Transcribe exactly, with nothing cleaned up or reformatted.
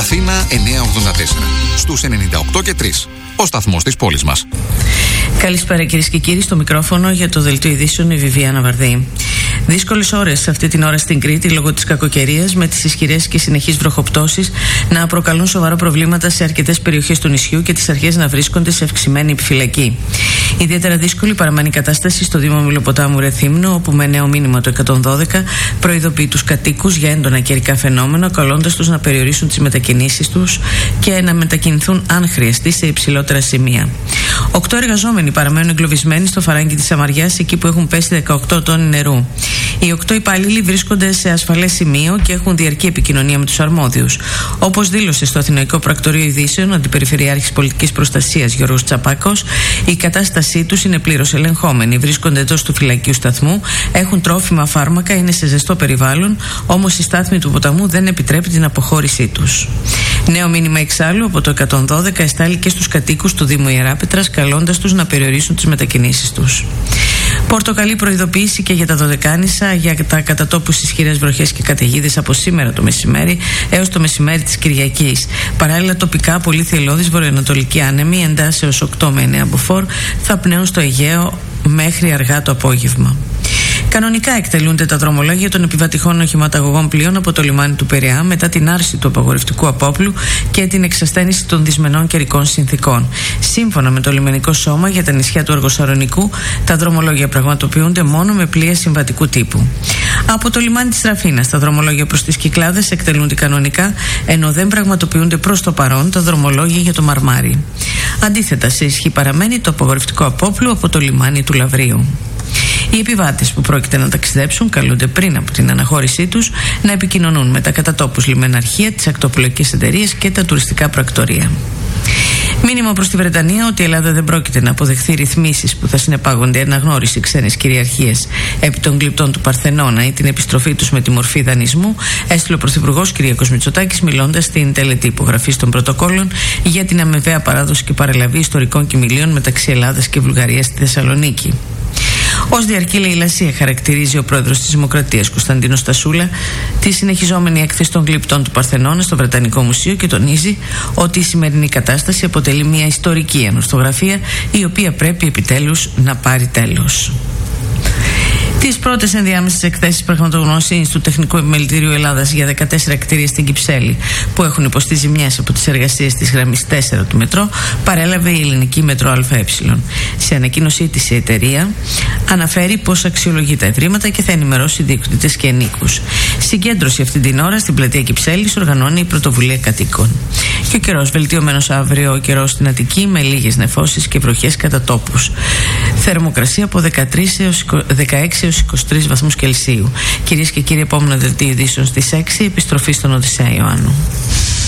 Αθήνα εννιακόσια ογδόντα τέσσερα. Στους ενενήντα οκτώ και τρία. Ο σταθμός της πόλης μας. Καλησπέρα κυρίες και κύριοι, στο μικρόφωνο για το Δελτίο Ειδήσεων η Βιβιάνα Βαρδή. Δύσκολες ώρες αυτή την ώρα στην Κρήτη λόγω της κακοκαιρίας, με τις ισχυρές και συνεχείς βροχοπτώσεις να προκαλούν σοβαρά προβλήματα σε αρκετές περιοχές του νησιού και τις αρχές να βρίσκονται σε αυξημένη επιφυλακή. Ιδιαίτερα δύσκολη παραμένει η κατάσταση στο Δήμο Μιλοποτάμου Ρεθύμνου, όπου με νέο μήνυμα το εκατόν δώδεκα προειδοποιεί τους κατοίκους για έντονα καιρικά φαινόμενα, καλώντας τους να περιορίσουν τις μετακινήσεις τους και να μετακινηθούν αν χρειαστεί σε υψηλότερα σημεία. Οκτώ εργαζόμενοι παραμένουν εγκλωβισμένοι στο φαράγγι της Σαμαριάς, εκεί που έχουν πέσει δεκαοκτώ τόνοι νερού. Οι οκτώ υπάλληλοι βρίσκονται σε ασφαλές σημείο και έχουν διαρκή επικοινωνία με τους αρμόδιους. Όπως δήλωσε στο Αθηναϊκό Πρακτορείο Ειδήσεων ο Αντιπεριφερειάρχης Πολιτικής Προστασίας Γιώργος Τσαπάκος, η κατάστασή τους είναι πλήρως ελεγχόμενη. Βρίσκονται εντός του φυλακίου σταθμού, έχουν τρόφιμα, φάρμακα, είναι σε ζεστό περιβάλλον, όμως η στάθμη του ποταμού δεν επιτρέπει την αποχώρησή τους. Νέο μήνυμα εξάλλου από το εκατόν δώδεκα εστάλει και στους κατοίκους του Δήμου Ιεράπετρας, καλώντας τους να περιορίσουν τις μετακινήσεις τους. Πορτοκαλί προειδοποίηση και για τα Δωδεκάνησα για τα κατά τόπους ισχυρές βροχές και καταιγίδες από σήμερα το μεσημέρι έως το μεσημέρι της Κυριακής. Παράλληλα, τοπικά πολύ θελώδης βορειοανατολική άνεμη εντάσσεως οκτώ με εννέα μποφόρ θα πνέουν στο Αιγαίο μέχρι αργά το απόγευμα. Κανονικά εκτελούνται τα δρομολόγια των επιβατηχών οχηματαγωγών πλοίων από το λιμάνι του Πειραιά μετά την άρση του απαγορευτικού απόπλου και την εξασθένιση των δυσμενών καιρικών συνθήκων. Σύμφωνα με το λιμενικό σώμα για τα νησιά του Αργοσαρονικού, τα δρομολόγια πραγματοποιούνται μόνο με πλοία συμβατικού τύπου. Από το λιμάνι της Ραφίνας, τα δρομολόγια προς τις Κυκλάδες εκτελούνται κανονικά, ενώ δεν πραγματοποιούνται προς το παρόν τα δρομολόγια για το Μαρμάρι. Αντίθετα, σε ισχύ παραμένει το απαγορευτικό απόπλου από το λιμάνι του Λαβρίου. Οι επιβάτες που πρόκειται να ταξιδέψουν καλούνται πριν από την αναχώρησή τους να επικοινωνούν με τα κατά τόπους λιμεναρχεία, τις ακτοπλοϊκές εταιρείες και τα τουριστικά πρακτορεία. Μήνυμα προς τη Βρετανία ότι η Ελλάδα δεν πρόκειται να αποδεχθεί ρυθμίσεις που θα συνεπάγονται αναγνώριση ξένης κυριαρχίας επί των γλυπτών του Παρθενώνα ή την επιστροφή τους με τη μορφή δανεισμού, έστειλε ο Πρωθυπουργός κ. Μητσοτάκης μιλώντας στην τελετή υπογραφής των πρωτοκόλων για την αμοιβαία παράδοση και παραλαβή ιστορικών κοιμηλίων μεταξύ Ελλάδας και Βουλγαρίας στη Θεσσαλονίκη. Ως διαρκή λαιλασία χαρακτηρίζει ο πρόεδρος της Δημοκρατίας Κωνσταντίνος Στασούλα τη συνεχιζόμενη έκθεση των γλυπτών του Παρθενώνα στο Βρετανικό Μουσείο και τονίζει ότι η σημερινή κατάσταση αποτελεί μια ιστορική ανορθογραφία η οποία πρέπει επιτέλους να πάρει τέλος. Τις πρώτες ενδιάμεσες εκθέσεις πραγματογνωμοσύνης του Τεχνικού Επιμελητηρίου Ελλάδας για δεκατέσσερα κτίρια στην Κυψέλη που έχουν υποστεί ζημιές από τις εργασίες της γραμμής τέσσερα του μετρό παρέλαβε η ελληνική Μετρό ΑΕ. Σε ανακοίνωσή της η εταιρεία αναφέρει πως αξιολογεί τα ευρήματα και θα ενημερώσει διοικητές και ενίκους. Συγκέντρωση αυτή την ώρα στην πλατεία Κυψέλης οργανώνει η Πρωτοβουλία Κατοίκων. Και ο καιρός βελτιωμένος αύριο, ο καιρός στην Αττική με λίγες νεφώσεις και βροχές κατά τόπους. Θερμοκρασία από δεκαέξι έως είκοσι τρεις βαθμούς Κελσίου. Κυρίες και κύριοι, επόμενο δελτίο ειδήσεων στις έξι, επιστροφή στον Οδυσσέα Ιωάννου.